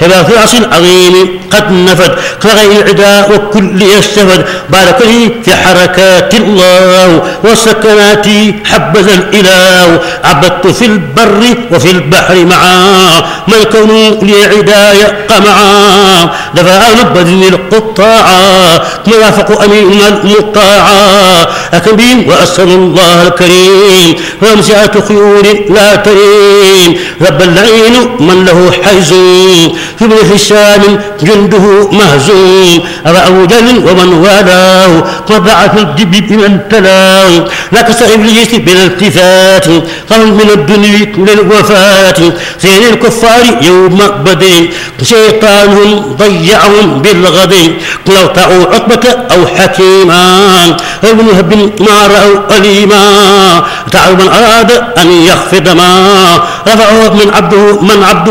كما في العصر العظيم قد نفد كغير العداء وكل يستفد بارك لي في حركات الله والسكنات حبذا الإله عبدت في البر وفي البحر معا ما الكون لي عداية قمعا دفع نبذ القطاعا موافق أمين المطاعا أكبين وأسأل الله الكريم ومسعة خيول لا ترين رب اللعين من له حيز في ابن هشام جنده مهزوم أبا أبو جهل ومن والاه وضعف الدب بمن تلاه لا كسر إبليس بالالتفات قام من الدنيا للوفاة سير الكفار يوم بدر شيطانهم ضيعهم بالغد لو طاعوا عقبة أو حكيما ابن هب ما رأوا أليما تعالوا من أراد أن يخفض ما رفعه من عبده